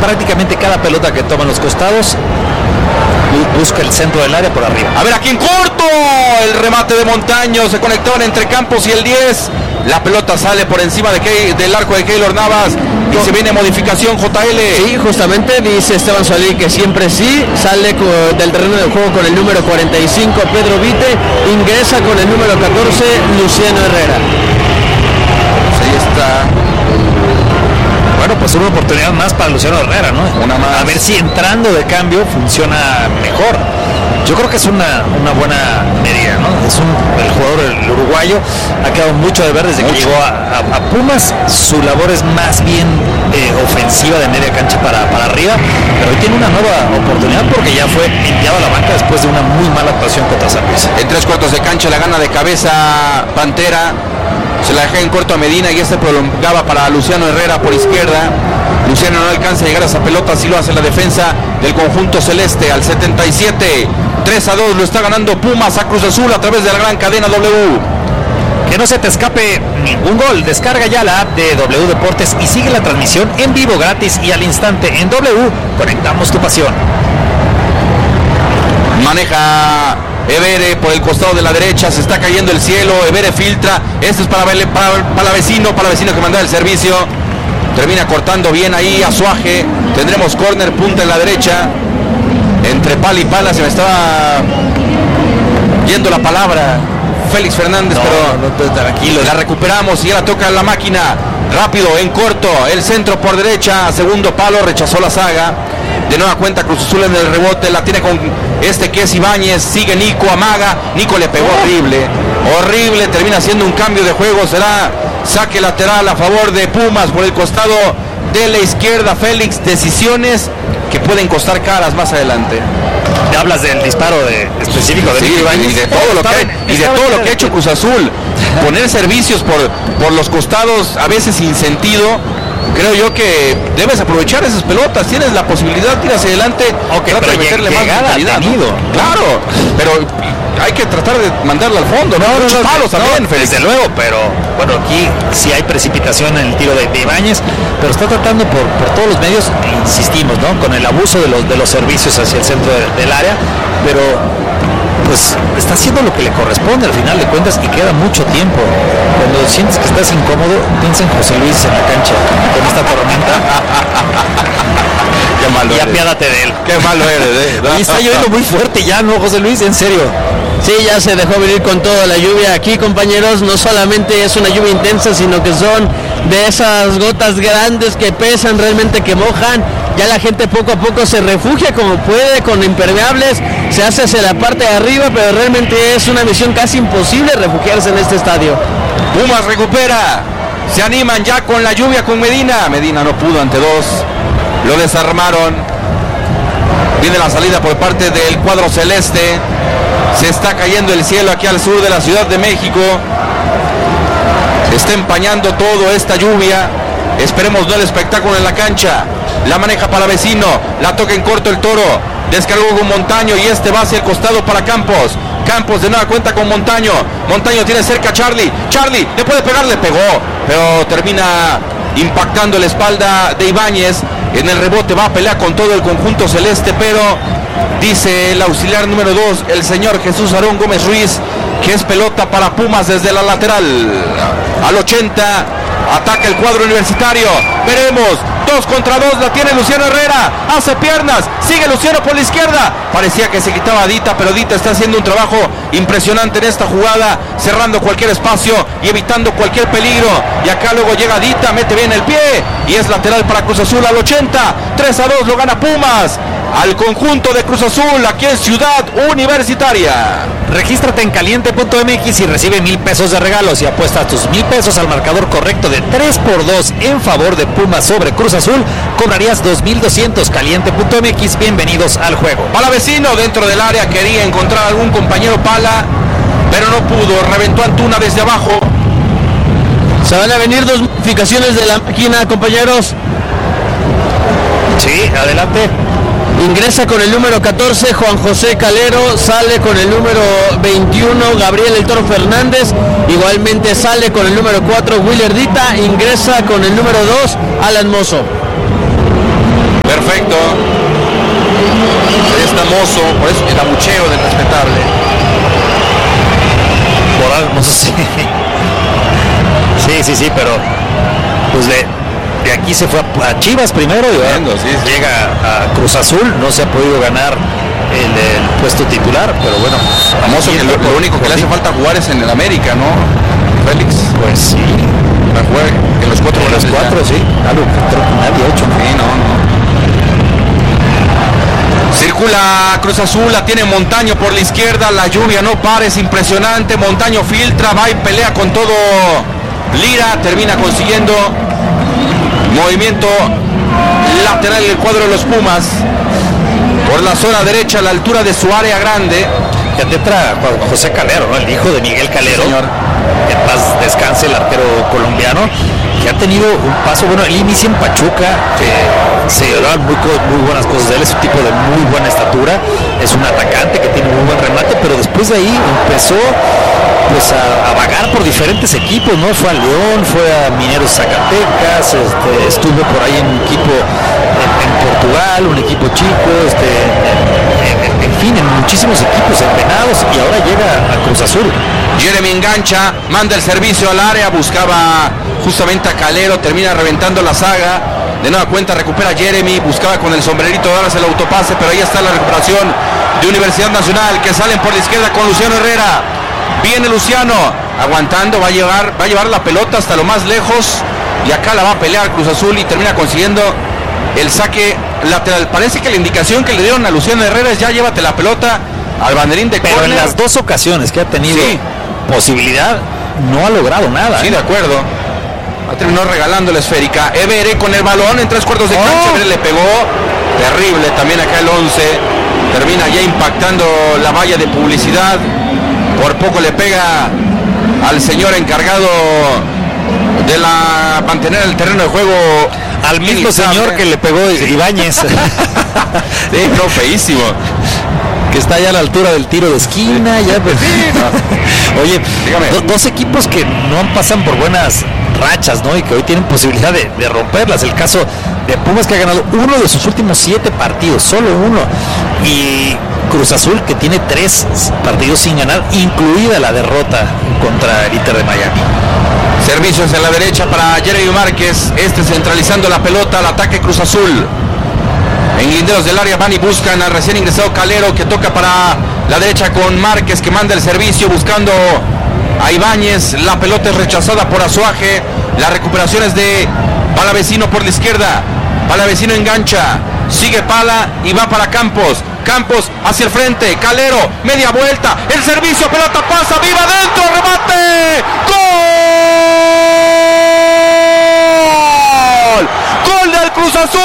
prácticamente cada pelota que toman los costados busca el centro del área por arriba. A ver, aquí en corto, el remate de Montaño, se conectaron entre Campos y el 10. La pelota sale por encima del arco de Keylor Navas y se viene modificación, JL. Sí, justamente dice Esteban Solí que siempre sí, sale del terreno de juego con el número 45 Pedro Vite, ingresa con el número 14 Luciano Herrera. Pues ahí está. Bueno, pues una oportunidad más para Luciano Herrera, ¿no? Una más. A ver si entrando de cambio funciona mejor. Yo creo que es una buena medida, ¿no? El jugador, el uruguayo, ha quedado mucho de ver desde que llegó a Pumas. Su labor es más bien ofensiva de media cancha para arriba, pero hoy tiene una nueva oportunidad porque ya fue enviado a la banca después de una muy mala actuación contra San Luis. En 3/4 de cancha la gana de cabeza Pantera. Se la deja en corto a Medina y prolongaba para Luciano Herrera por izquierda. Luciano no alcanza a llegar a esa pelota, así lo hace la defensa del conjunto celeste al 77. 3-2 lo está ganando Pumas a Cruz Azul a través de la gran cadena W. Que no se te escape ningún gol. Descarga ya la app de W Deportes y sigue la transmisión en vivo, gratis y al instante en W. Conectamos tu pasión. Maneja Evere por el costado de la derecha, se está cayendo el cielo. Evere filtra, esto es para vecino que manda el servicio. Termina cortando bien ahí a Suaje. Tendremos córner, punta en la derecha. Entre pala y pala se me estaba yendo la palabra Félix Fernández, pero tranquilo, la recuperamos y ya la toca la máquina. Rápido, en corto, el centro por derecha, segundo palo, rechazó la saga. De nueva cuenta Cruz Azul en el rebote, la tiene con que es Ibáñez, sigue Nico, amaga, Nico le pegó horrible, termina haciendo un cambio de juego, será saque lateral a favor de Pumas por el costado de la izquierda. Félix, decisiones que pueden costar caras más adelante. ¿Te hablas del disparo específico de Nico Ibáñez? Y de todo lo que ha hecho Cruz Azul, poner servicios por los costados a veces sin sentido. Creo yo que debes aprovechar esas pelotas, tienes la posibilidad, tiras hacia adelante, trata de meterle más mentalidad, ¿no? Claro, pero hay que tratar de mandarla al fondo, ¿no? Muchos palos también, Félix. Desde luego, pero bueno, aquí sí hay precipitación en el tiro de Ibáñez, pero está tratando por todos los medios, insistimos, ¿no? Con el abuso de los servicios hacia el centro del área, pero pues está haciendo lo que le corresponde al final de cuentas y queda mucho tiempo. Cuando sientes que estás incómodo, piensa en José Luis en la cancha con esta tormenta. Qué malo y eres. Apiádate de él. Qué malo eres, Y está lloviendo muy fuerte ya, ¿no, José Luis? En serio. Sí, ya se dejó venir con toda la lluvia aquí, compañeros. No solamente es una lluvia intensa, sino que son de esas gotas grandes que pesan, realmente que mojan. Ya la gente poco a poco se refugia como puede con impermeables, se hace hacia la parte de arriba, pero realmente es una misión casi imposible refugiarse en este estadio. Pumas recupera, se animan ya con la lluvia con Medina. Medina no pudo ante dos, lo desarmaron. Viene la salida por parte del cuadro celeste. Se está cayendo el cielo aquí al sur de la Ciudad de México. Está empañando todo esta lluvia. Esperemos no el espectáculo en la cancha. La maneja para vecino, la toca en corto el Toro. Descargó con Montaño y va hacia el costado para Campos. Campos de nueva cuenta con Montaño. Montaño tiene cerca a Charlie. Charlie le puede pegar, le pegó, pero termina impactando la espalda de Ibáñez. En el rebote va a pelear con todo el conjunto celeste, pero dice el auxiliar número 2, el señor Jesús Aarón Gómez Ruiz, que es pelota para Pumas desde la lateral. Al 80 ataca el cuadro universitario. Veremos, 2 contra 2, la tiene Luciano Herrera, hace piernas, sigue Luciano por la izquierda. Parecía que se quitaba a Dita, pero Dita está haciendo un trabajo impresionante en esta jugada, cerrando cualquier espacio y evitando cualquier peligro. Y acá luego llega Dita, mete bien el pie y es lateral para Cruz Azul al 80. 3-2 lo gana Pumas al conjunto de Cruz Azul aquí en Ciudad Universitaria. Regístrate en caliente.mx y recibe 1,000 pesos de regalos y apuesta tus 1,000 pesos al marcador correcto de 3-2 en favor de Pumas sobre Cruz Azul. Cobrarías 2,200. Caliente.mx, bienvenidos al juego. Palavecino dentro del área, quería encontrar algún compañero Pala, pero no pudo, reventó Antuna desde abajo. Se van a venir 2 modificaciones de la máquina, compañeros. Sí, adelante. Ingresa con el número 14 Juan José Calero, sale con el número 21 Gabriel El Toro Fernández, igualmente sale con el número 4 Willer Dita, ingresa con el número 2 Alan Mozo. abuso, por eso el abucheo del respetable. Por algo, no sé. Sí, pero pues de aquí se fue a Chivas primero y llega a Cruz Azul, no se ha podido ganar el puesto titular, pero bueno, famoso que lo único que le hace falta jugar es en el América, ¿no? Félix. Pues sí. Para jugar en los cuatro. Sí. Algo que creo que nadie ha hecho. Sí, no. Circula Cruz Azul, la tiene Montaño por la izquierda, la lluvia no para, es impresionante. Montaño filtra, va y pelea con todo Lira, termina consiguiendo movimiento lateral en el cuadro de los Pumas. Por la zona derecha, a la altura de su área grande. Ya te entra José Calero, ¿no? El hijo de Miguel Calero. Sí, señor. En paz descanse, el arquero colombiano, que ha tenido un paso bueno. Él inicia en Pachuca, que se llevaban muy buenas cosas de él. Es un tipo de muy buena estatura. Es un atacante que tiene muy buen remate, pero después de ahí empezó pues a vagar por diferentes equipos, ¿no? Fue a León, fue a Mineros Zacatecas, estuvo por ahí en un equipo en Portugal, un equipo chico, en fin, en muchísimos equipos, en Venados, y ahora llega a Cruz Azul. Jeremy engancha, manda el servicio al área, buscaba justamente a Calero, termina reventando la saga. De nueva cuenta recupera Jeremy, buscaba con el sombrerito darse el autopase, pero ahí está la recuperación de Universidad Nacional, que salen por la izquierda con Luciano Herrera. Viene Luciano, aguantando, va a llevar la pelota hasta lo más lejos, y acá la va a pelear Cruz Azul y termina consiguiendo el saque lateral. Parece que la indicación que le dieron a Luciano Herrera es: ya llévate la pelota al banderín de córner. Pero en las dos ocasiones que ha tenido posibilidad, no ha logrado nada. Sí, de acuerdo. Terminó regalando la esférica. Evere con el balón en 3/4 de cancha. Evere le pegó. Terrible también acá el 11. Termina ya impactando la valla de publicidad. Por poco le pega al señor encargado de mantener el terreno de juego. Al mismo señor que le pegó Ibáñez. Sí, no, feísimo. Que está ya a la altura del tiro de esquina. Ya, pues, oye, dos equipos que no pasan por buenas rachas, ¿no? Y que hoy tienen posibilidad de romperlas. El caso de Pumas, que ha ganado uno de sus últimos 7 partidos, solo uno. Y Cruz Azul, que tiene 3 partidos sin ganar, incluida la derrota contra el Inter de Miami. Servicios en la derecha para Jeremy Márquez, centralizando la pelota al ataque Cruz Azul. En linderos del área van y buscan al recién ingresado Calero, que toca para la derecha con Márquez, que manda el servicio buscando a Ibáñez. La pelota es rechazada por Azuaje. La recuperación es de Palavecino por la izquierda. Palavecino engancha, sigue Pala y va para Campos. Campos hacia el frente, Calero, media vuelta, el servicio, pelota pasa, viva adentro, remate, ¡gol! ¡Gol del Cruz Azul!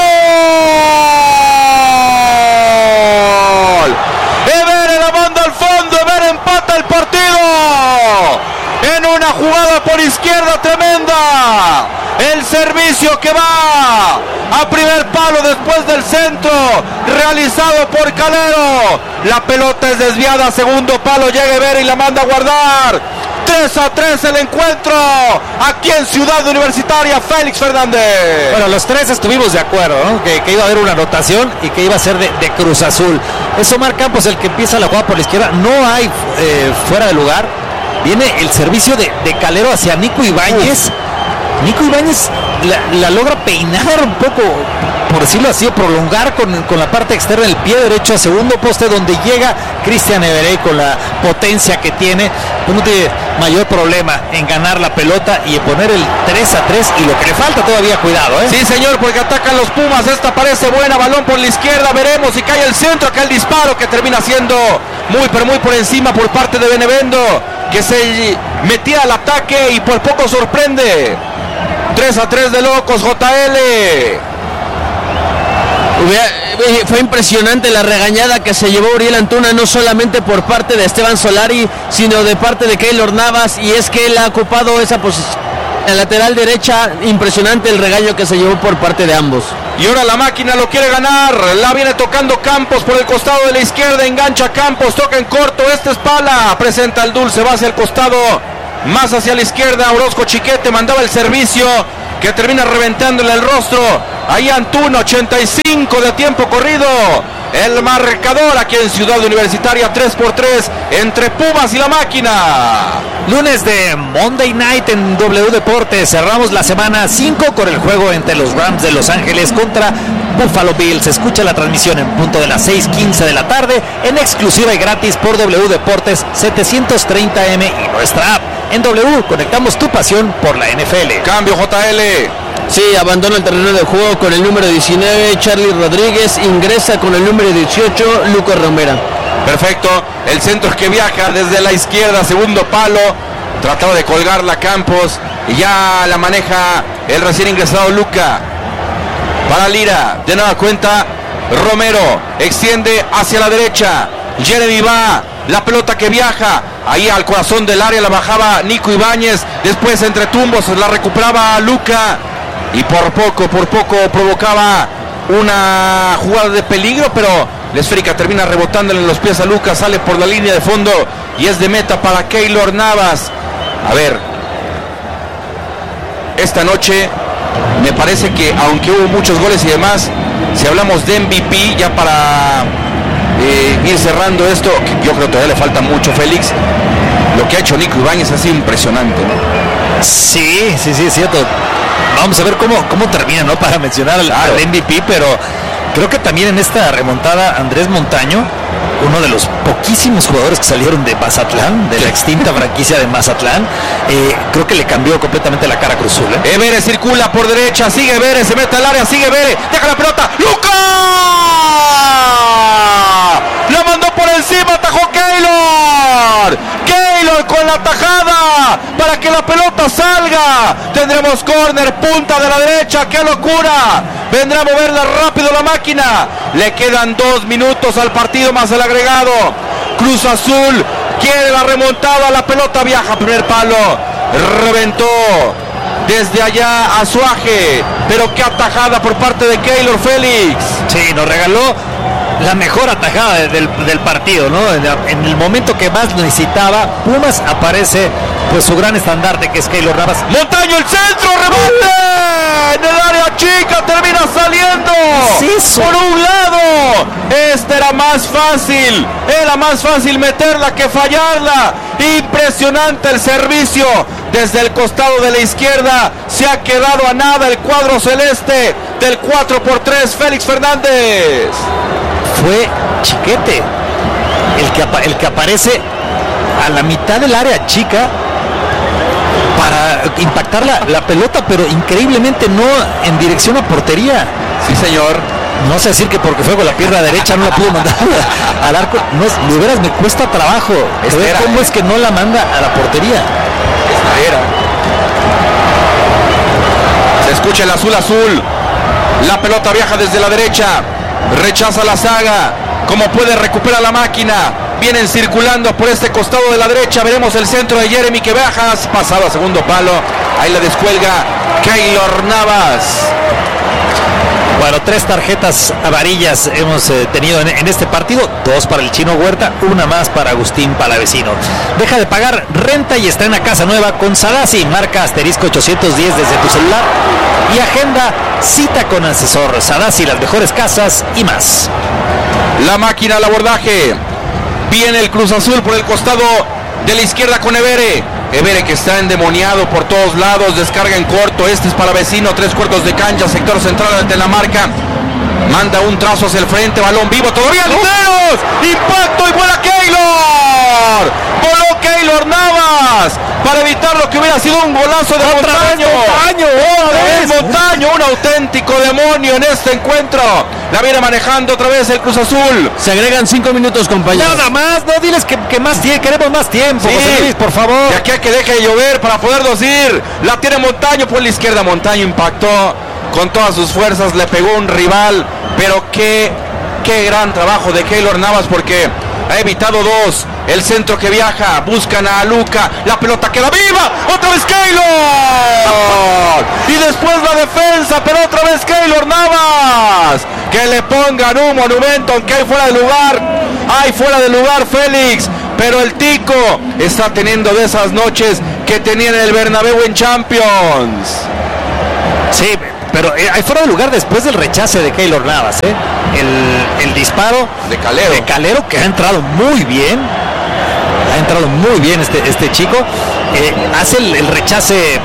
Evere la manda al fondo, Evere empata el partido en una jugada por izquierda tremenda. El servicio que va a primer palo después del centro realizado por Calero. La pelota es desviada a segundo palo, llega Evere y la manda a guardar. 3-3 el encuentro aquí en Ciudad Universitaria. Félix Fernández. Bueno, los tres estuvimos de acuerdo, ¿no? Que iba a haber una anotación y que iba a ser de Cruz Azul. Es Omar Campos el que empieza la jugada por la izquierda. No hay fuera de lugar. Viene el servicio de Calero hacia Nico Ibáñez. Nico Ibáñez la logra peinar un poco, por decirlo así, prolongar con la parte externa del pie derecho a segundo poste, donde llega Cristian Evere con la potencia que tiene. Pues no tiene mayor problema en ganar la pelota y en poner el 3-3, y lo que le falta todavía, cuidado, ¿eh? Sí, señor, porque atacan los Pumas. Esta parece buena, balón por la izquierda, veremos si cae el centro. Acá el disparo que termina siendo muy pero muy por encima por parte de Benevendo, que se metía al ataque y por poco sorprende. 3-3 de locos, JL. Fue impresionante la regañada que se llevó Uriel Antuna, no solamente por parte de Esteban Solari, sino de parte de Keylor Navas, y es que él ha ocupado esa posición en lateral derecha. Impresionante el regaño que se llevó por parte de ambos. Y ahora la máquina lo quiere ganar, la viene tocando Campos por el costado de la izquierda, engancha Campos, toca en corto, es Pala, presenta el dulce, va hacia el costado, más hacia la izquierda, Orozco Chiquete mandaba el servicio, que termina reventándole el rostro. Ahí Antuna, 85 de tiempo corrido. el marcador aquí en Ciudad Universitaria, 3-3 entre Pumas y la Máquina. Lunes de Monday Night en W Deportes. Cerramos la semana 5 con el juego entre los Rams de Los Ángeles contra Buffalo Bills. Escucha la transmisión en punto de las 6:15 de la tarde en exclusiva y gratis por W Deportes 730M y nuestra app. En W conectamos tu pasión por la NFL. Cambio, JL. Sí, abandona el terreno de juego con el número 19, Charlie Rodríguez, ingresa con el número 18, Lucas Romero. Perfecto, el centro que viaja desde la izquierda, segundo palo, trataba de colgarla Campos y ya la maneja el recién ingresado Luca. Para Lira, de nueva cuenta, Romero, extiende hacia la derecha, Jeremy va, la pelota que viaja, ahí al corazón del área la bajaba Nico Ibáñez, después entre tumbos la recuperaba Luca. Y por poco provocaba una jugada de peligro, pero la esférica termina rebotándole en los pies a Lucas, sale por la línea de fondo y es de meta para Keylor Navas. A ver, esta noche me parece que aunque hubo muchos goles y demás, si hablamos de MVP, ya para ir cerrando esto, yo creo que todavía le falta mucho Félix, lo que ha hecho Nico Ibáñez ha sido impresionante, ¿no? Sí, es cierto. Vamos a ver cómo termina, ¿no? Para mencionar al MVP, pero creo que también en esta remontada Andrés Montaño, uno de los poquísimos jugadores que salieron de Mazatlán, de la extinta franquicia de Mazatlán, creo que le cambió completamente la cara a Cruz Azul, ¿eh? Vélez circula por derecha, sigue Vélez, se mete al área, sigue Vélez, deja la pelota, ¡Luca! La mandó por encima, atajó Keylor. Keylor con la tajada para que la pelota salga. Tendremos córner, punta de la derecha, ¡qué locura! Vendrá a moverla rápido la Máquina. Le quedan 2 minutos al partido más el agregado. Cruz Azul quiere la remontada, la pelota viaja, primer palo, reventó desde allá a Suaje, pero qué atajada por parte de Keylor Félix. Sí, nos regaló la mejor atajada del partido, ¿no? En el momento que más necesitaba, Pumas aparece pues su gran estandarte que es Keylor Navas. Montaño, el centro, rebote en el área chica, termina saliendo por un lado. Era más fácil meterla que fallarla. Impresionante el servicio desde el costado de la izquierda. Se ha quedado a nada el cuadro celeste del 4-3, Félix Fernández. Fue Chiquete el que aparece a la mitad del área chica para impactar la pelota, pero increíblemente no en dirección a portería. Sí, señor. No sé decir que porque fue con la pierna derecha no la pudo mandar al arco. No, de veras me cuesta trabajo ver cómo es que no la manda a la portería. Se escucha el azul. La pelota viaja desde la derecha. Rechaza la saga. Como puede recuperar la Máquina. Vienen circulando por este costado de la derecha. Veremos el centro de Jeremy que viaja. Pasado a segundo palo. Ahí la descuelga Keylor Navas. Bueno, 3 tarjetas amarillas hemos tenido en este partido, 2 para el Chino Huerta, 1 más para Agustín Palavecino. Deja de pagar renta y estrena casa nueva con Sadasi. Marca asterisco 810 desde tu celular y agenda cita con asesor. Sadasi, las mejores casas y más. La Máquina al abordaje. Viene el Cruz Azul por el costado de la izquierda con Evere que está endemoniado por todos lados, descarga en corto, este es Palavecino, 3/4 de cancha, sector central ante la marca, manda un trazo hacia el frente, balón vivo, todavía ¡Luteros! ¡Impacto y vuela Keylor! ¡Voló Keylor Navas! Para evitar lo que hubiera sido un golazo de Montaño. Montaño, un auténtico demonio en este encuentro. La viene manejando otra vez el Cruz Azul. Se agregan 5 minutos, compañeros. Nada más, no diles que más tiempo, queremos más tiempo, sí. José Luis, por favor. De aquí a que deje de llover para podernos ir. La tiene Montaño por la izquierda. Montaño impactó con todas sus fuerzas, le pegó un rival, pero qué gran trabajo de Keylor Navas porque ha evitado 2. El centro que viaja, buscan a Luca, la pelota queda viva, otra vez Keylor. Y después la defensa, pero otra vez Keylor Navas. Que le pongan un monumento, aunque hay fuera de lugar, Félix. Pero el Tico está teniendo de esas noches que tenía en el Bernabéu en Champions. Sí, pero hay fuera de lugar después del rechace de Keylor Navas, el disparo de Calero que ha entrado muy bien. Ha entrado muy bien este chico. Hace el rechace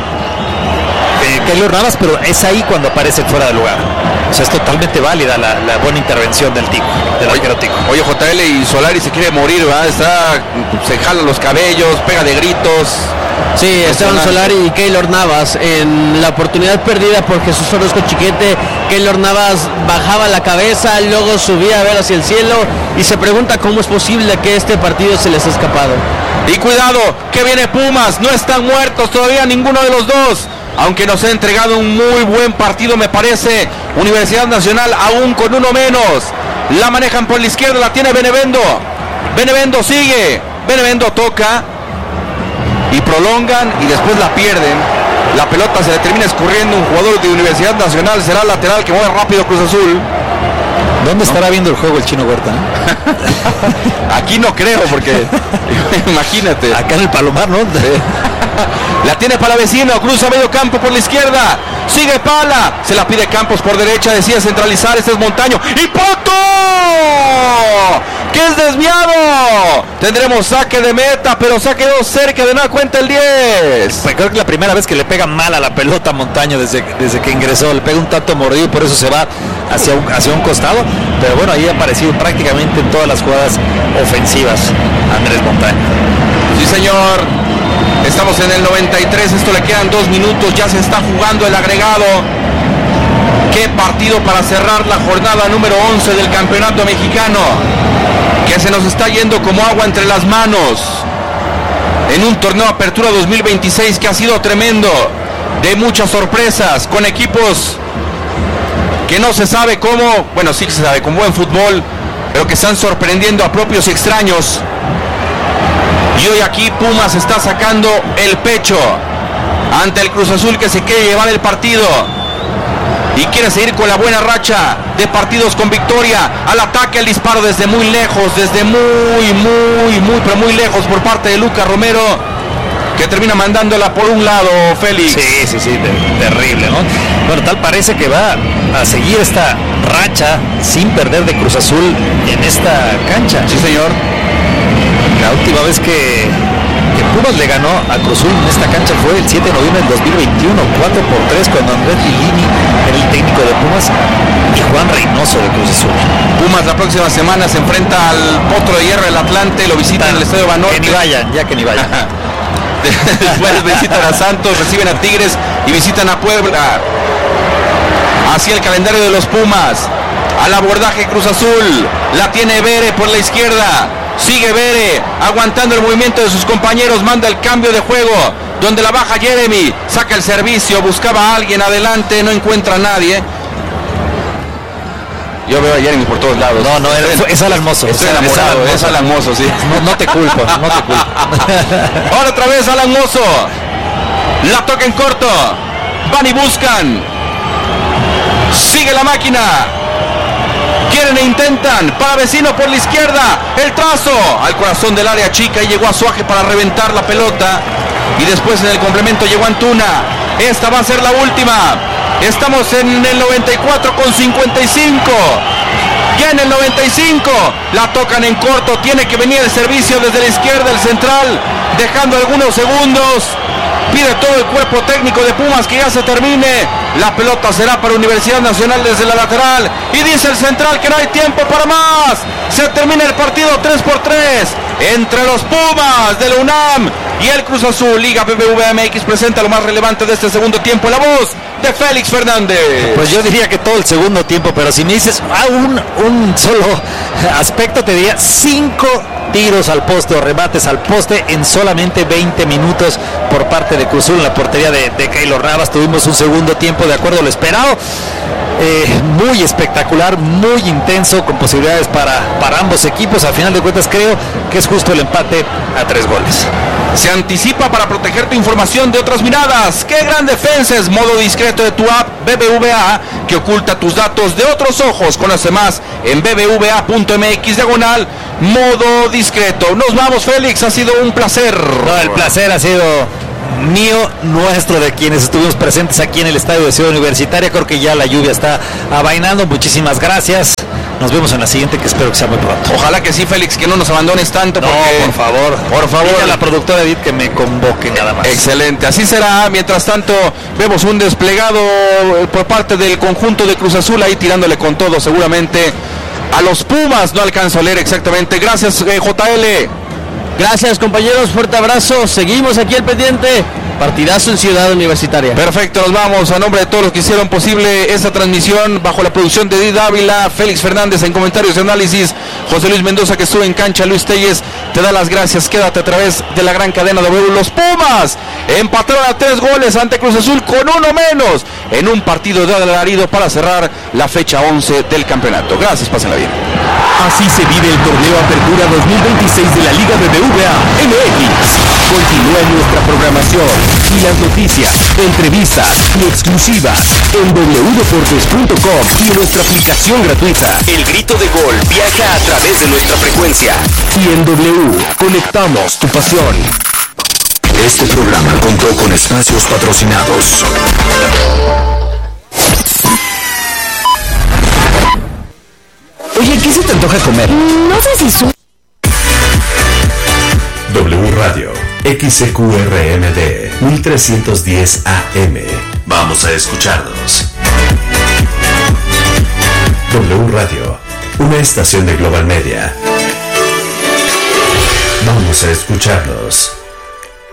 Keylor Navas, pero es ahí cuando aparece fuera de lugar. O sea, es totalmente válida la buena intervención del Tico, del arquero Tico. Oye, JL, y Solari se quiere morir, ¿verdad? Se jala los cabellos, pega de gritos. Sí, Esteban Solari y Keylor Navas. En la oportunidad perdida por Jesús Orozco Chiquete, Keylor Navas bajaba la cabeza, luego subía a ver hacia el cielo y se pregunta cómo es posible que este partido se les ha escapado. Y cuidado, que viene Pumas, no están muertos todavía ninguno de los dos. Aunque nos ha entregado un muy buen partido, me parece. Universidad Nacional aún con uno menos. La manejan por la izquierda, la tiene Benevendo. Benevendo sigue. Benevendo toca. Y prolongan y después la pierden. La pelota se le termina escurriendo. Un jugador de Universidad Nacional será lateral que mueve rápido Cruz Azul. ¿Dónde estará viendo el juego el Chino Huerta? Aquí no creo, porque imagínate. Acá en el Palomar, ¿no? La tiene Palavecino, cruza medio campo por la izquierda, sigue Pala, se la pide Campos por derecha, decide centralizar, este es Montaño, y ¡Poto! ¡Que es desviado! Tendremos saque de meta, pero saque 2 cerca de nada cuenta el 10. Pues creo que la primera vez que le pega mal a la pelota a Montaño desde que ingresó, le pega un tanto mordido y por eso se va hacia un costado, pero bueno, ahí ha aparecido prácticamente en todas las jugadas ofensivas Andrés Montaño. Sí, señor. Estamos en el 93, esto le quedan 2 minutos, ya se está jugando el agregado. Qué partido para cerrar la jornada número 11 del campeonato mexicano, que se nos está yendo como agua entre las manos, en un torneo Apertura 2026 que ha sido tremendo, de muchas sorpresas, con equipos que no se sabe cómo, bueno, sí que se sabe, con buen fútbol, pero que están sorprendiendo a propios y extraños. Y hoy aquí Pumas está sacando el pecho ante el Cruz Azul, que se quiere llevar el partido y quiere seguir con la buena racha de partidos con victoria. Al ataque, el disparo desde muy lejos, desde pero muy lejos por parte de Lucas Romero, que termina mandándola por un lado, Félix. Sí, terrible, ¿no? Bueno, tal parece que va a seguir esta racha sin perder de Cruz Azul en esta cancha. Sí, señor. La última vez que Pumas le ganó a Cruz Azul en esta cancha fue el 7 de noviembre del 2021, 4-3, cuando Andrés Lilini era el técnico de Pumas y Juan Reynoso de Cruz Azul. Pumas la próxima semana se enfrenta al Potro de Hierro del Atlante, lo visitan en el Estadio Banorte. Que ni vayan. Después visitan a Santos, reciben a Tigres y visitan a Puebla. Así el calendario de los Pumas. Al abordaje Cruz Azul, la tiene Bere por la izquierda. Sigue Bere, aguantando el movimiento de sus compañeros, manda el cambio de juego, donde la baja Jeremy, saca el servicio, buscaba a alguien adelante, no encuentra a nadie. Yo veo a Jeremy por todos lados. No, es Alan Mozo. Estoy enamorado, es Alan Mozo, sí. No te culpo. Ahora otra vez Alan Mozo. La toca en corto. Van y buscan. Sigue la máquina. Quieren e intentan. Palavecino por la izquierda. El trazo al corazón del área chica y llegó a Suaje para reventar la pelota. Y después en el complemento llegó Antuna. Esta va a ser la última. Estamos en el 94 con 55. Ya en el 95 la tocan en corto. Tiene que venir el servicio desde la izquierda, el central, dejando algunos segundos. Pide todo el cuerpo técnico de Pumas que ya se termine. La pelota será para Universidad Nacional desde la lateral. Y dice el central que no hay tiempo para más. Se termina el partido 3-3 entre los Pumas de la UNAM y el Cruz Azul. Liga BBVA MX presenta lo más relevante de este segundo tiempo. La voz de Félix Fernández. Pues yo diría que todo el segundo tiempo, pero si me dices un solo aspecto, te diría 5 tiros al poste o remates al poste en solamente 20 minutos por parte de Cruz Azul en la portería de Keylor Navas. Tuvimos un segundo tiempo de acuerdo a lo esperado, muy espectacular, muy intenso, con posibilidades para ambos equipos. Al final de cuentas creo que es justo el empate a 3 goles. Se anticipa para proteger tu información de otras miradas. ¡Qué gran defensa! Es modo discreto de tu app BBVA, que oculta tus datos de otros ojos. Conoce más en bbva.mx/modo discreto. Nos vamos, Félix, ha sido un placer. No, el placer ha sido mío, nuestro, de quienes estuvimos presentes aquí en el estadio de Ciudad Universitaria. Creo que ya la lluvia está avainando. Muchísimas gracias. Nos vemos en la siguiente, que espero que sea muy pronto. Ojalá que sí, Félix, que no nos abandones tanto. No, porque... por favor. Por favor. Dile a la productora Edith que me convoque nada más. Excelente, así será. Mientras tanto, vemos un desplegado por parte del conjunto de Cruz Azul, ahí tirándole con todo, seguramente a los Pumas. No alcanzo a leer exactamente. Gracias, JL. Gracias, compañeros, fuerte abrazo. Seguimos aquí al pendiente. Partidazo en Ciudad Universitaria. Perfecto, nos vamos. A nombre de todos los que hicieron posible esta transmisión, bajo la producción de Edith Ávila, Félix Fernández en comentarios y análisis, José Luis Mendoza, que estuvo en cancha, Luis Telles te da las gracias. Quédate a través de la gran cadena W. Los Pumas empataron a 3 goles ante Cruz Azul con uno menos en un partido de alarido para cerrar la fecha 11 del campeonato. Gracias, pásenla bien. Así se vive el torneo Apertura 2026 de la Liga BBVA MX. Continúa en nuestra programación y las noticias, entrevistas y exclusivas en wdeportes.com y en nuestra aplicación gratuita. El grito de gol viaja a través de nuestra frecuencia. Y en W, conectamos tu pasión. Este programa contó con espacios patrocinados. Oye, ¿qué se te antoja comer? No sé si su... W Radio, XCQRMD, 1310 AM. Vamos a escucharnos. W Radio, una estación de Global Media. Vamos a escucharnos.